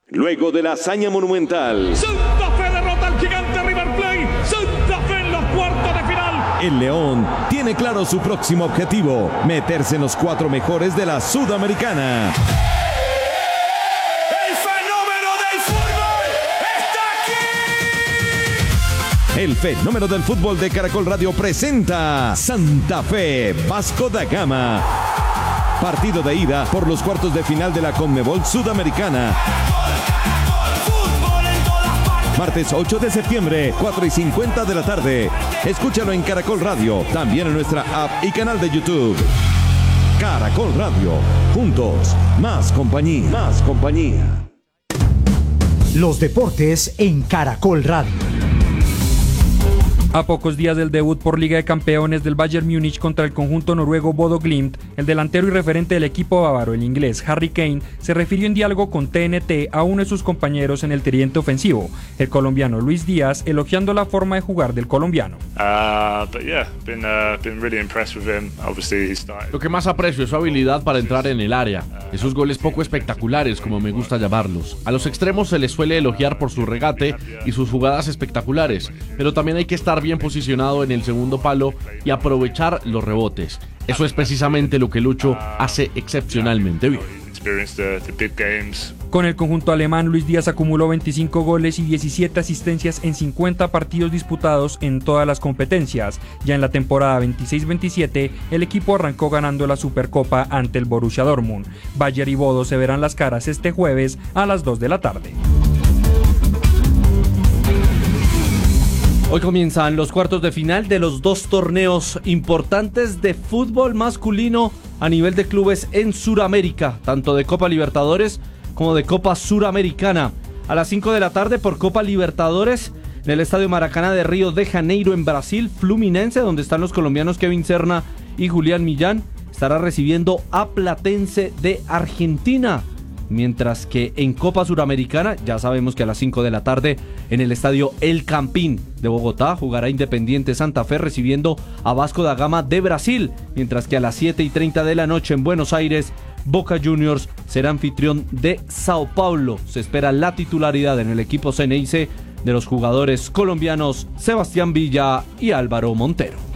Luego de la hazaña monumental, Santa Fe derrota al gigante River Plate. Santa Fe en los cuartos de final. el León tiene claro su próximo objetivo: meterse en los 4 mejores de la Sudamericana. El fenómeno del fútbol está aquí. El fenómeno del fútbol de Caracol Radio presenta Santa Fe Vasco da Gama. Partido de ida por los cuartos de final de la Conmebol Sudamericana. Martes 8 de septiembre, 4:50 de la tarde. Escúchalo en Caracol Radio, también en nuestra app y canal de YouTube. Caracol Radio, juntos, más compañía, más compañía. Los deportes en Caracol Radio. A pocos días del debut por Liga de Campeones del Bayern Múnich contra el conjunto noruego Bodo Glimt, el delantero y referente del equipo bávaro, el inglés Harry Kane, se refirió en diálogo con TNT a uno de sus compañeros en el tridente ofensivo, el colombiano Luis Díaz, elogiando la forma de jugar del colombiano. Lo que más aprecio es su habilidad para entrar en el área, esos goles poco espectaculares, como me gusta llamarlos. A los extremos se les suele elogiar por su regate y sus jugadas espectaculares, pero también hay que estar bien posicionado en el segundo palo y aprovechar los rebotes. Eso es precisamente lo que Lucho hace excepcionalmente bien. Con el conjunto alemán, Luis Díaz acumuló 25 goles y 17 asistencias en 50 partidos disputados en todas las competencias. Ya en la temporada 26-27, el equipo arrancó ganando la Supercopa ante el Borussia Dortmund. Bayern y Bodo se verán las caras este jueves a las 2 de la tarde. Hoy comienzan los cuartos de final de los 2 torneos importantes de fútbol masculino a nivel de clubes en Suramérica, tanto de Copa Libertadores como de Copa Suramericana. A las 5 de la tarde por Copa Libertadores, en el Estadio Maracaná de Río de Janeiro en Brasil, Fluminense, donde están los colombianos Kevin Serna y Julián Millán, estará recibiendo a Platense de Argentina. Mientras que en Copa Suramericana, ya sabemos que a las 5 de la tarde en el estadio El Campín de Bogotá jugará Independiente Santa Fe recibiendo a Vasco da Gama de Brasil, mientras que a las 7:30 de la noche en Buenos Aires, Boca Juniors será anfitrión de Sao Paulo. Se espera la titularidad en el equipo Ceneice de los jugadores colombianos Sebastián Villa y Álvaro Montero.